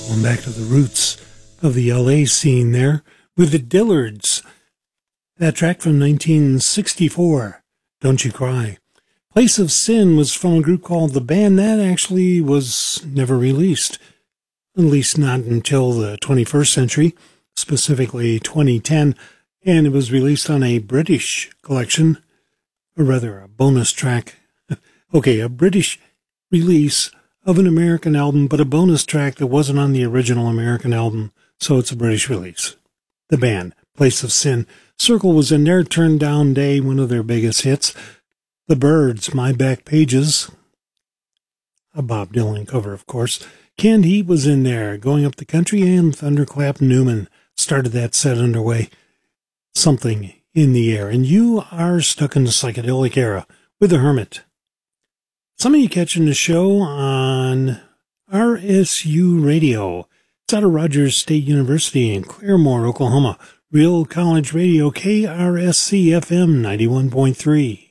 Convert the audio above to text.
Going back to the roots of the LA scene there with the Dillards. That track from 1964, Don't You Cry. Place of Sin was from a group called The Band. That actually was never released, at least not until the 21st century, specifically 2010, and it was released on a British collection, or rather a bonus track. Okay, a British release of an American album, but a bonus track that wasn't on the original American album, so it's a British release. The Band, Place of Sin. Circle was in there, Turned Down Day, one of their biggest hits. The Byrds, My Back Pages, a Bob Dylan cover, of course. Canned Heat was in there, Going Up the Country, and Thunderclap Newman started that set underway. Something in the Air, and you are stuck in the psychedelic era with The Hermit. Some of you catching the show on RSU Radio. It's out of Rogers State University in Claremore, Oklahoma. Real College Radio, KRSC FM 91.3.